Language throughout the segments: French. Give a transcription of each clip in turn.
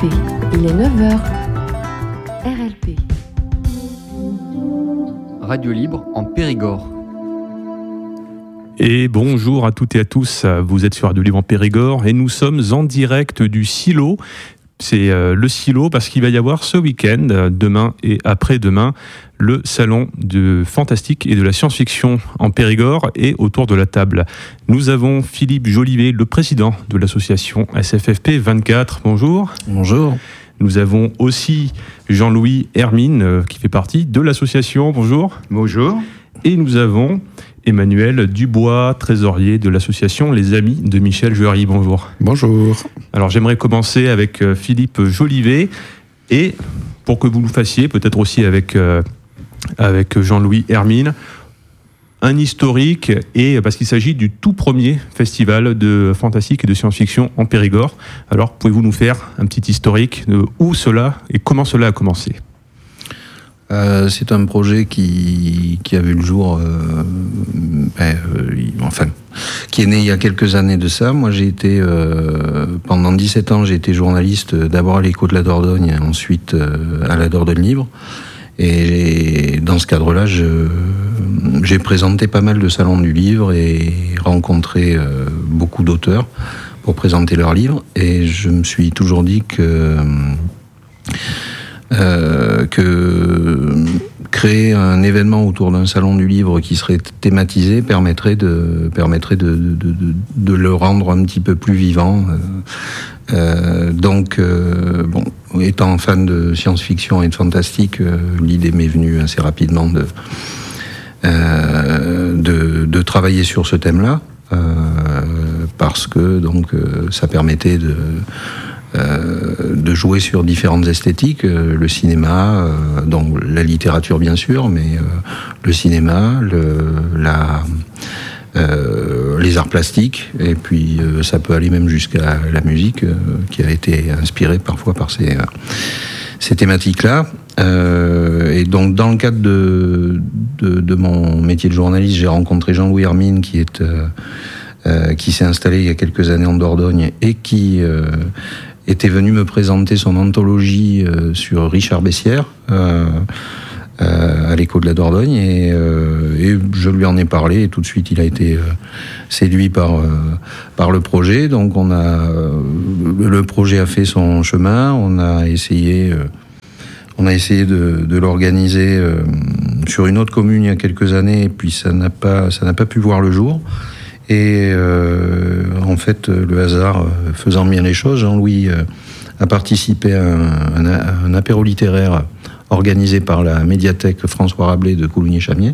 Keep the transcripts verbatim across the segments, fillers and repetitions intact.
P, il est neuf heures. R L P. Radio Libre en Périgord. Et bonjour à toutes et à tous, vous êtes sur Radio Libre en Périgord et nous sommes en direct du Silo. C'est euh, le Silo parce qu'il va y avoir ce week-end, demain et après-demain, le salon de fantastique et de la science-fiction en Périgord. Et autour de la table, nous avons Philippe Jolivet, le président de l'association S F F P vingt-quatre. Bonjour. Bonjour. Nous avons aussi Jean-Louis Hermine euh, qui fait partie de l'association. Bonjour. Bonjour. Et nous avons Emmanuel Dubois, trésorier de l'association Les Amis de Michel Juary. Bonjour. Bonjour. Alors j'aimerais commencer avec euh, Philippe Jolivet et pour que vous nous fassiez, peut-être aussi avec, euh, avec Jean-Louis Hermine, un historique, et parce qu'il s'agit du tout premier festival de fantastique et de science-fiction en Périgord. Alors pouvez-vous nous faire un petit historique de où cela et comment cela a commencé ? Euh, c'est un projet qui, qui a vu le jour, euh, ben, euh, enfin, qui est né il y a quelques années de ça. Moi, j'ai été, euh, pendant dix-sept ans, j'ai été journaliste, d'abord à l'Écho de la Dordogne, ensuite euh, à la Dordogne Libre. Et dans ce cadre-là, je, j'ai présenté pas mal de salons du livre et rencontré euh, beaucoup d'auteurs pour présenter leurs livres. Et je me suis toujours dit que... Euh, que créer un événement autour d'un salon du livre qui serait thématisé permettrait de, permettrait de, de, de, de le rendre un petit peu plus vivant. Euh, donc, euh, bon, étant fan de science-fiction et de fantastique, euh, l'idée m'est venue assez rapidement de, euh, de, de travailler sur ce thème-là, euh, parce que donc, euh, ça permettait de... Euh, de jouer sur différentes esthétiques, euh, le cinéma, euh, donc la littérature bien sûr, mais euh, le cinéma, le, la, euh, les arts plastiques, et puis euh, ça peut aller même jusqu'à la musique, euh, qui a été inspirée parfois par ces, euh, ces thématiques-là. Euh, et donc dans le cadre de, de, de mon métier de journaliste, j'ai rencontré Jean-Louis Hermine, qui est euh, euh, qui s'est installé il y a quelques années en Dordogne et qui euh, était venu me présenter son anthologie euh, sur Richard Bessières euh, euh, à l'Écho de la Dordogne, et, euh, et je lui en ai parlé et tout de suite il a été euh, séduit par, euh, par le projet. Donc on a, euh, le projet a fait son chemin, on a essayé, euh, on a essayé de, de l'organiser euh, sur une autre commune il y a quelques années, et puis ça n'a pas, ça n'a pas pu voir le jour. Et euh, en fait, le hasard euh, faisant bien les choses, Jean-Louis euh, a participé à un, un, un apéro littéraire organisé par la médiathèque François Rabelais de Coulugny-Chamiers.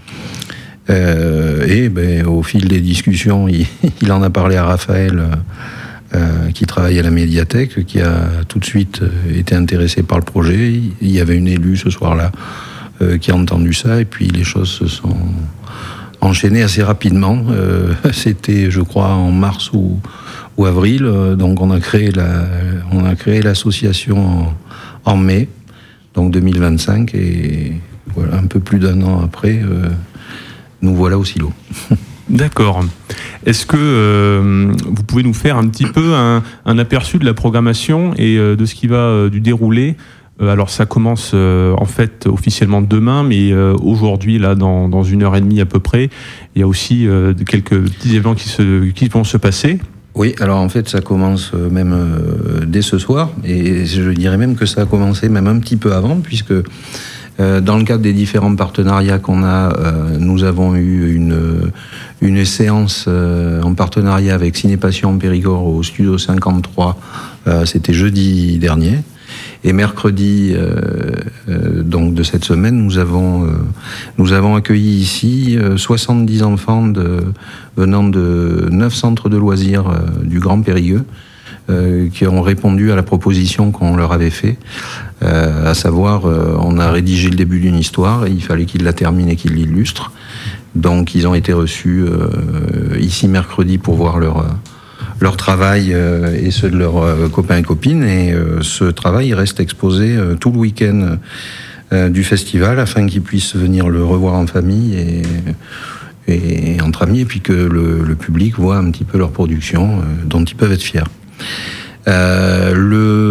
Euh, et ben, au fil des discussions, il, il en a parlé à Raphaël, euh, qui travaille à la médiathèque, qui a tout de suite été intéressé par le projet. Il y avait une élue ce soir-là euh, qui a entendu ça, et puis les choses se sont enchaîné assez rapidement. Euh, c'était, je crois, en mars ou, ou avril. Donc, on a créé la, on a créé l'association en, en mai, donc deux mille vingt-cinq, et voilà, un peu plus d'un an après, euh, nous voilà au Silo. D'accord. Est-ce que euh, vous pouvez nous faire un petit peu un, un aperçu de la programmation et euh, de ce qui va euh, du déroulé ? Alors ça commence euh, en fait officiellement demain, mais euh, aujourd'hui, là, dans, dans une heure et demie à peu près, il y a aussi euh, quelques petits événements qui, se, qui vont se passer. Oui, alors en fait ça commence même euh, dès ce soir, et je dirais même que ça a commencé même un petit peu avant, puisque euh, dans le cadre des différents partenariats qu'on a, euh, nous avons eu une, une séance euh, en partenariat avec Ciné-Passion en Périgord au Studio cinquante-trois, euh, c'était jeudi dernier. Et mercredi, euh, euh, donc de cette semaine, nous avons, euh, nous avons accueilli ici euh, soixante-dix enfants de, venant de neuf centres de loisirs euh, du Grand Périgueux, euh, qui ont répondu à la proposition qu'on leur avait fait, euh, à savoir, euh, on a rédigé le début d'une histoire et il fallait qu'ils la terminent et qu'ils l'illustrent. Donc ils ont été reçus euh, ici mercredi pour voir leur... Euh, leur travail euh, et ceux de leurs euh, copains et copines, et euh, ce travail reste exposé euh, tout le week-end euh, du festival afin qu'ils puissent venir le revoir en famille et, et entre amis, et puis que le, le public voit un petit peu leur production euh, dont ils peuvent être fiers. Euh, le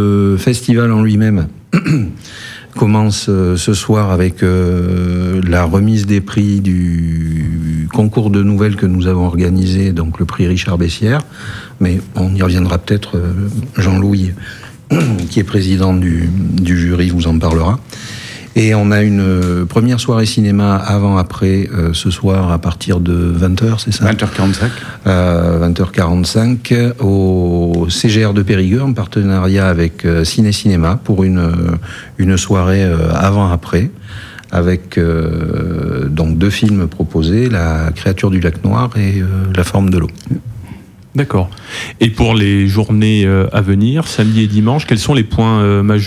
festival en lui-même commence euh, ce soir avec euh, la remise des prix du concours de nouvelles que nous avons organisé, donc le prix Richard Bessières. Mais on y reviendra peut-être, euh, Jean-Louis, qui est président du, du jury, vous en parlera. Et on a une euh, première soirée cinéma avant-après euh, ce soir à partir de vingt heures, c'est ça ? vingt heures quarante-cinq. Euh, vingt heures quarante-cinq au C G R de Périgueux en partenariat avec euh, Ciné Cinéma pour une, une soirée euh, avant-après avec euh, donc deux films proposés, La créature du lac noir et euh, La forme de l'eau. D'accord. Et pour les journées euh, à venir, samedi et dimanche, quels sont les points euh, majeurs ?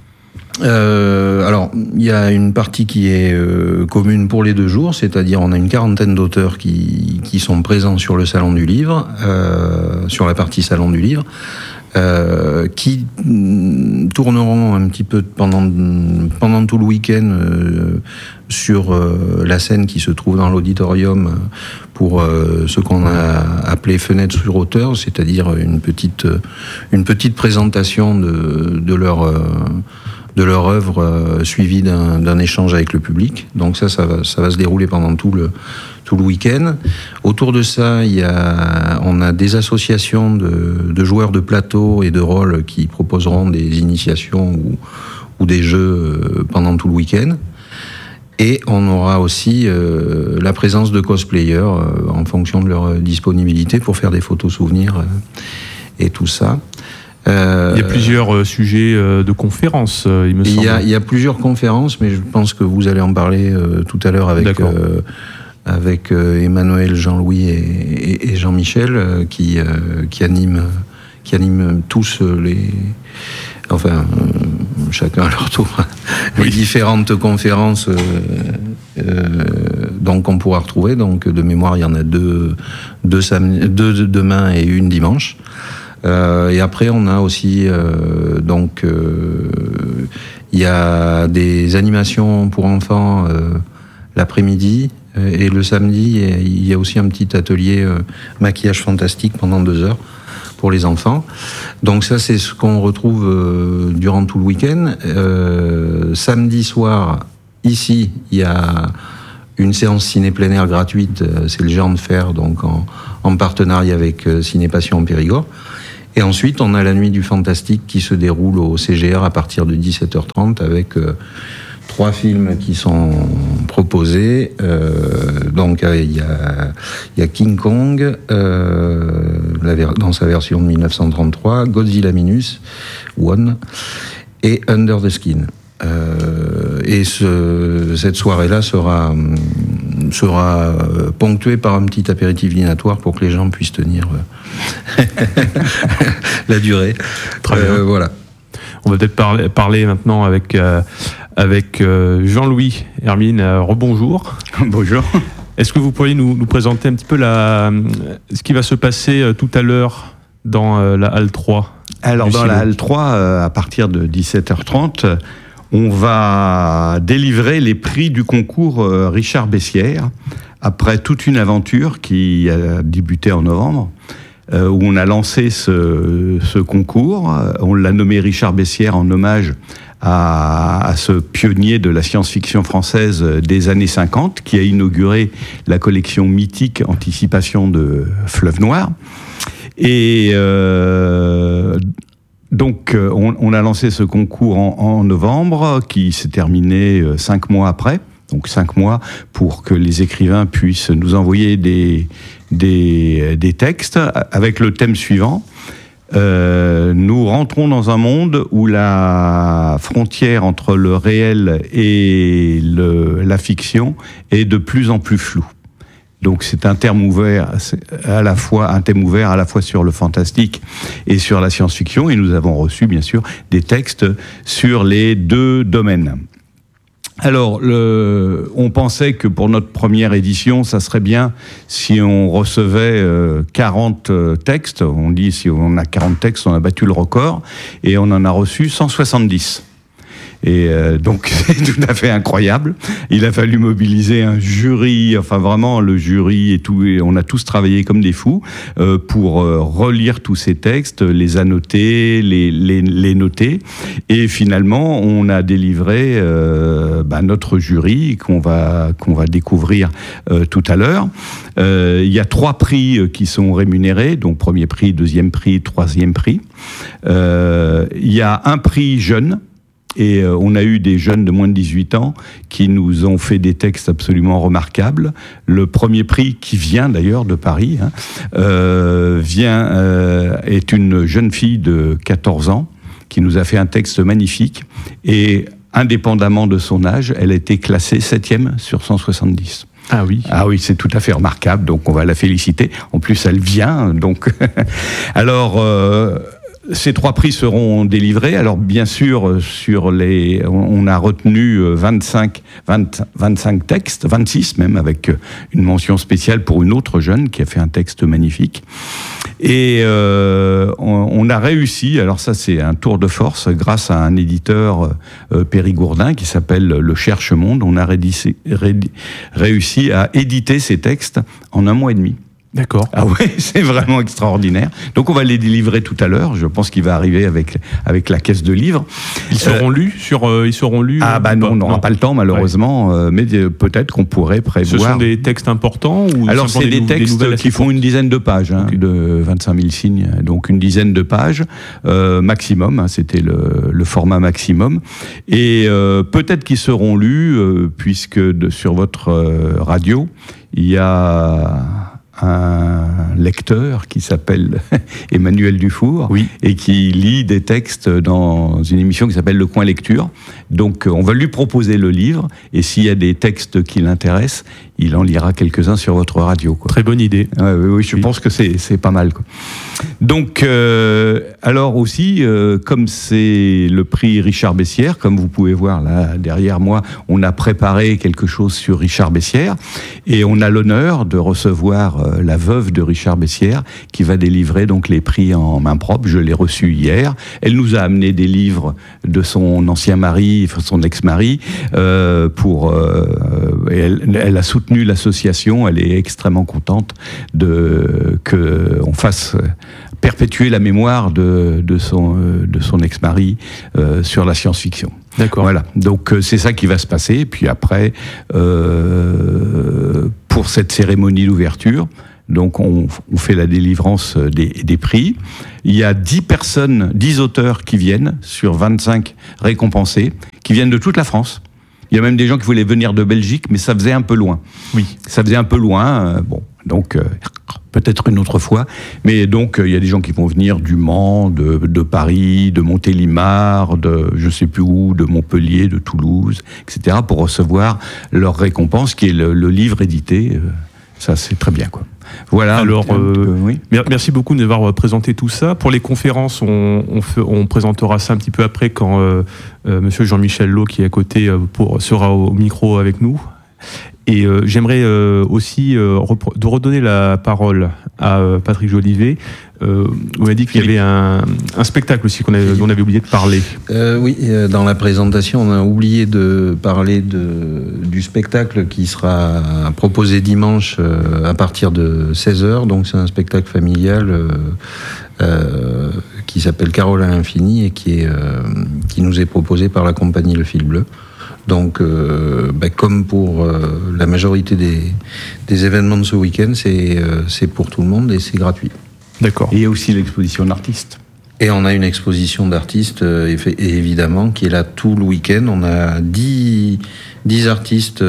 Euh, alors, il y a une partie qui est euh, commune pour les deux jours, c'est-à-dire on a une quarantaine d'auteurs qui, qui sont présents sur le Salon du Livre, euh, sur la partie Salon du Livre, euh, qui mm, tourneront un petit peu pendant, pendant tout le week-end euh, sur euh, la scène qui se trouve dans l'auditorium pour euh, ce qu'on a appelé fenêtre sur hauteur, c'est-à-dire une petite, une petite présentation de, de leur... Euh, de leur œuvre euh, suivie d'un, d'un échange avec le public. Donc ça, ça va, ça va se dérouler pendant tout le, tout le week-end. Autour de ça, il y a, on a des associations de, de joueurs de plateau et de rôle qui proposeront des initiations ou, ou des jeux pendant tout le week-end. Et on aura aussi euh, la présence de cosplayers euh, en fonction de leur disponibilité pour faire des photos souvenirs euh, et tout ça. Euh, il y a plusieurs euh, sujets euh, de conférences, euh, il me semble. Il y, a, il y a plusieurs conférences, mais je pense que vous allez en parler euh, tout à l'heure avec, euh, avec euh, Emmanuel, Jean-Louis et, et, et Jean-Michel euh, qui, euh, qui, animent, qui animent tous les... Enfin, euh, chacun à leur tour, oui. les différentes conférences euh, euh, donc qu'on pourra retrouver. Donc, de mémoire, il y en a deux, deux, samedi, deux demain et une dimanche. Euh, et après, on a aussi, euh, donc, euh, il y a des animations pour enfants euh, l'après-midi, et le samedi, il y a aussi un petit atelier euh, maquillage fantastique pendant deux heures pour les enfants. Donc ça, c'est ce qu'on retrouve euh, durant tout le week-end. Euh, samedi soir, ici, il y a une séance ciné plein air gratuite, c'est le Géant de Fer, donc en, en partenariat avec euh, Ciné Passion en Périgord. Et ensuite, on a la Nuit du Fantastique qui se déroule au C G R à partir de dix-sept heures trente avec euh, trois films qui sont proposés. Euh, donc, il euh, y, y a King Kong euh, la, dans sa version de dix-neuf cent trente-trois, Godzilla Minus One et Under the Skin. Euh, et ce, cette soirée-là sera, sera ponctuée par un petit apéritif dînatoire pour que les gens puissent tenir euh, la durée. Très bien. Euh, voilà. On va peut-être parler, parler maintenant avec, euh, avec euh, Jean-Louis. Hermine, euh, rebonjour. Bonjour. Est-ce que vous pourriez nous, nous présenter un petit peu la, ce qui va se passer euh, tout à l'heure dans euh, la halle trois? Alors, dans la halle trois, euh, à partir de dix-sept heures trente, on va délivrer les prix du concours euh, Richard Bessières, après toute une aventure qui a débuté en novembre, euh, où on a lancé ce, ce concours. On l'a nommé Richard Bessières en hommage à, à ce pionnier de la science-fiction française des années cinquante, qui a inauguré la collection mythique Anticipation de Fleuve Noir. Et euh, donc, on, on a lancé ce concours en, en novembre, qui s'est terminé cinq mois après. Donc, cinq mois pour que les écrivains puissent nous envoyer des, des, des textes avec le thème suivant. Euh, nous rentrons dans un monde où la frontière entre le réel et le, la fiction est de plus en plus floue. Donc c'est un terme ouvert, à la fois un thème ouvert à la fois sur le fantastique et sur la science-fiction, et nous avons reçu bien sûr des textes sur les deux domaines. Alors, le, on pensait que pour notre première édition, ça serait bien si on recevait euh, quarante textes. On dit si on a quarante textes, on a battu le record, et on en a reçu cent soixante-dix. Et euh, donc, c'est tout à fait incroyable. Il a fallu mobiliser un jury, enfin vraiment le jury et tout. Et on a tous travaillé comme des fous euh, pour euh, relire tous ces textes, les annoter, les, les, les noter. Et finalement, on a délivré euh, bah, notre jury qu'on va, qu'on va découvrir euh, tout à l'heure. Euh, il y a trois prix qui sont rémunérés, donc premier prix, deuxième prix, troisième prix. Euh, il y a un prix jeune. Et euh, on a eu des jeunes de moins de dix-huit ans qui nous ont fait des textes absolument remarquables. Le premier prix, qui vient d'ailleurs de Paris, hein, euh, vient, euh, est une jeune fille de quatorze ans qui nous a fait un texte magnifique. Et indépendamment de son âge, elle a été classée septième sur cent soixante-dix. Ah oui. Ah oui, c'est tout à fait remarquable, donc on va la féliciter. En plus, elle vient, donc... Alors... Euh, Ces trois prix seront délivrés. Alors bien sûr, sur les, on a retenu vingt-cinq, vingt, vingt-cinq textes, vingt-six même, avec une mention spéciale pour une autre jeune qui a fait un texte magnifique. Et euh, on, on a réussi, alors ça c'est un tour de force, grâce à un éditeur euh, périgourdin qui s'appelle Le Cherche-Monde, on a rédissé, rédi, réussi à éditer ces textes en un mois et demi. D'accord. Ah oui, c'est vraiment extraordinaire. Donc on va les délivrer tout à l'heure. Je pense qu'il va arriver avec avec la caisse de livres. Ils seront euh, lus sur. Euh, ils seront lus. Ah bah non, on n'aura pas le temps malheureusement. Ouais. Euh, mais euh, peut-être qu'on pourrait prévoir. Ce sont des textes importants ou alors c'est des, des textes des qui font une dizaine de pages, hein, okay. de vingt-cinq mille signes, donc une dizaine de pages euh, maximum. Hein, c'était le, le format maximum. Et euh, peut-être qu'ils seront lus euh, puisque de, sur votre euh, radio il y a un lecteur qui s'appelle Emmanuel Dufour, oui. et qui lit des textes dans une émission qui s'appelle Le Coin Lecture. Donc on va lui proposer le livre, et s'il y a des textes qui l'intéressent, il en lira quelques-uns sur votre radio, quoi. Très bonne idée. Ouais, oui, oui, je oui. pense que c'est, c'est pas mal, quoi. Donc, euh, alors aussi, euh, comme c'est le prix Richard Bessières, comme vous pouvez voir là derrière moi, on a préparé quelque chose sur Richard Bessières, et on a l'honneur de recevoir euh, la veuve de Richard Bessières, qui va délivrer donc les prix en main propre. Je l'ai reçue hier. Elle nous a amené des livres de son ancien mari, son ex-mari, euh, pour. Euh, elle, elle a soutenu l'association. Elle est extrêmement contente de que on fasse perpétuer la mémoire de, de son de son ex-mari euh, sur la science-fiction. D'accord. Voilà. Donc euh, c'est ça qui va se passer. Puis après, euh, pour cette cérémonie d'ouverture, donc on, on fait la délivrance des, des prix. Il y a dix personnes, dix auteurs qui viennent sur vingt-cinq récompensés, qui viennent de toute la France. Il y a même des gens qui voulaient venir de Belgique, mais ça faisait un peu loin. Oui. Ça faisait un peu loin. Euh, bon, donc euh, peut-être une autre fois. Mais donc euh, il y a des gens qui vont venir du Mans, de, de Paris, de Montélimar, de je sais plus où, de Montpellier, de Toulouse, et cetera, pour recevoir leur récompense, qui est le, le livre édité. Euh, ça, c'est très bien, quoi. Voilà. Alors, euh, peu, oui. merci beaucoup de nous avoir présenté tout ça. Pour les conférences, on, on, fait, on présentera ça un petit peu après quand euh, euh, Monsieur Jean-Michel Lowe, qui est à côté, euh, pour, sera au micro avec nous. Et euh, j'aimerais euh, aussi euh, repro- de redonner la parole à euh, Patrick Jolivet. Euh, vous m'avez dit qu'il y avait un, un spectacle aussi qu'on avait, dont on avait oublié de parler. Euh, oui, dans la présentation, on a oublié de parler de, du spectacle qui sera proposé dimanche euh, à partir de seize heures. Donc c'est un spectacle familial euh, euh, qui s'appelle Carole à l'infini et qui, est, euh, qui nous est proposé par la compagnie Le Fil Bleu. Donc, euh, bah, comme pour euh, la majorité des, des événements de ce week-end, c'est, euh, c'est pour tout le monde et c'est gratuit. D'accord. Et il y a aussi l'exposition d'artistes. Et on a une exposition d'artistes, euh, et évidemment, qui est là tout le week-end. On a dix, dix artistes,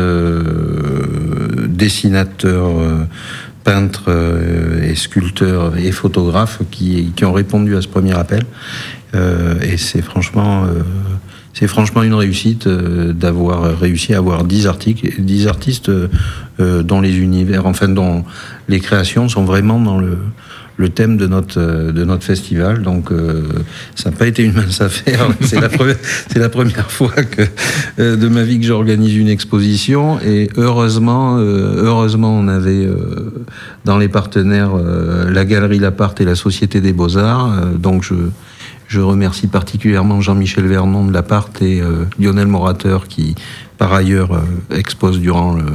euh, dessinateurs, euh, peintres euh, et sculpteurs et photographes qui, qui ont répondu à ce premier appel. Euh, et c'est franchement... Euh, C'est franchement une réussite euh, d'avoir réussi à avoir dix articles, dix artistes euh, dont les univers, enfin dont les créations sont vraiment dans le, le thème de notre de notre festival. Donc euh, ça n'a pas été une mince affaire. C'est la première, c'est la première fois que euh, de ma vie que j'organise une exposition. Et heureusement, euh, heureusement, on avait euh, dans les partenaires euh, la Galerie Laparte et la Société des Beaux-Arts. Euh, donc je Je remercie particulièrement Jean-Michel Vernon de l'appart et euh, Lionel Morateur qui, par ailleurs, euh, expose durant le,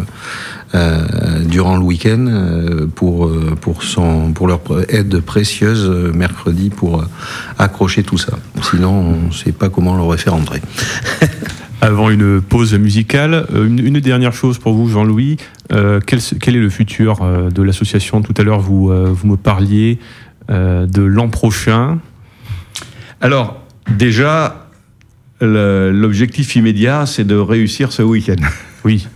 euh, durant le week-end euh, pour, euh, pour, son, pour leur aide précieuse euh, mercredi pour euh, accrocher tout ça. Sinon, on ne sait pas comment on l'aurait fait rentrer. Avant une pause musicale, une, une dernière chose pour vous, Jean-Louis. Euh, quel, quel est le futur euh, de l'association ? Tout à l'heure, vous, euh, vous me parliez euh, de l'an prochain. Alors, déjà, le, l'objectif immédiat, c'est de réussir ce week-end. Oui.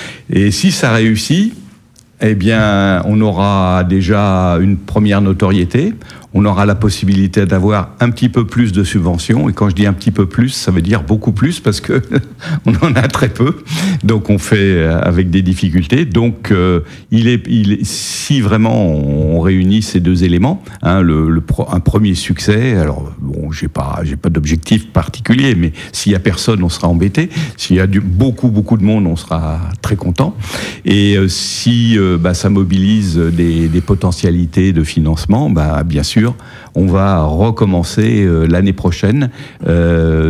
Et si ça réussit, eh bien, on aura déjà une première notoriété. On aura la possibilité d'avoir un petit peu plus de subventions. Et quand je dis un petit peu plus, ça veut dire beaucoup plus parce que on en a très peu. Donc, on fait avec des difficultés. Donc, euh, il est, il est, si vraiment on réunit ces deux éléments, hein, le, le, un premier succès. Alors, bon, j'ai pas, j'ai pas d'objectif particulier, mais s'il y a personne, on sera embêté. S'il y a du, beaucoup, beaucoup de monde, on sera très content. Et euh, si euh, bah, ça mobilise des, des potentialités de financement, bah, bien sûr, on va recommencer euh, l'année prochaine euh,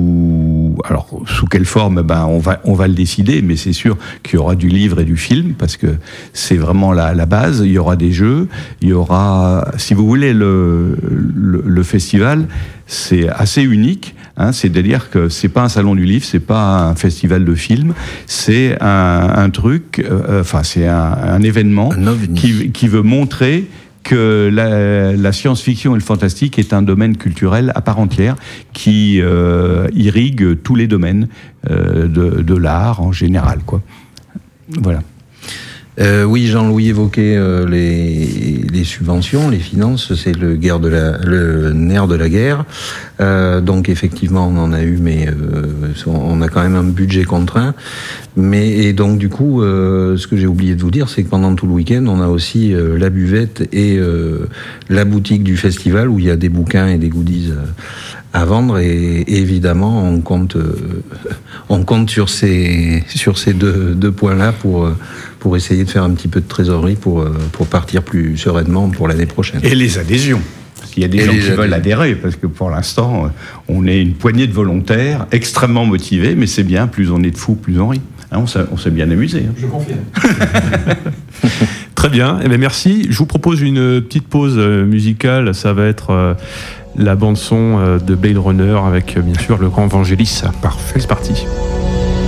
sous alors sous quelle forme, ben on va on va le décider, mais c'est sûr qu'il y aura du livre et du film parce que c'est vraiment la, la base. Il y aura des jeux, il y aura, si vous voulez, le le, le festival, c'est assez unique. Hein, c'est-à-dire que c'est pas un salon du livre, c'est pas un festival de films, c'est un, un truc, euh, enfin c'est un, un événement un qui qui veut montrer que la, la science-fiction et le fantastique est un domaine culturel à part entière qui euh, irrigue tous les domaines euh, de, de l'art en général, quoi. Voilà. Euh, oui, Jean-Louis évoquait euh, les, les subventions, les finances, c'est le, guerre de la, le nerf de la guerre. Euh, donc effectivement, on en a eu, mais euh, on a quand même un budget contraint. Mais et donc du coup, euh, ce que j'ai oublié de vous dire, c'est que pendant tout le week-end, on a aussi euh, la buvette et euh, la boutique du festival où il y a des bouquins et des goodies euh, à vendre. Et, et évidemment, on compte, euh, on compte sur ces sur ces deux, deux points-là pour euh, pour essayer de faire un petit peu de trésorerie pour euh, pour partir plus sereinement pour l'année prochaine. Et les adhésions. Il y a des et gens qui adhésions. veulent adhérer, parce que pour l'instant, on est une poignée de volontaires extrêmement motivés, mais c'est bien, plus on est de fous, plus on rit. Hein, on, s'est, on s'est bien amusé. Hein. Je confirme. Très bien, eh bien merci. Je vous propose une petite pause musicale. Ça va être euh, la bande-son de Blade Runner avec, bien sûr, le grand Vangelis. Parfait. C'est parti.